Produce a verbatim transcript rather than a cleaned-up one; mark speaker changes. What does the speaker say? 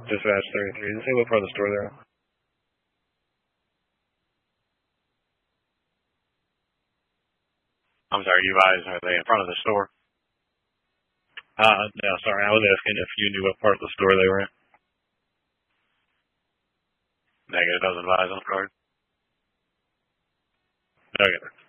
Speaker 1: Dispatch thirty-three. Does it say what part of the store they're at?
Speaker 2: I'm sorry, you guys, are they in front of the store?
Speaker 1: Uh, no, sorry, I was asking if you knew what part of the store they were in.
Speaker 2: Negative, doesn't advise on the card.
Speaker 1: Okay.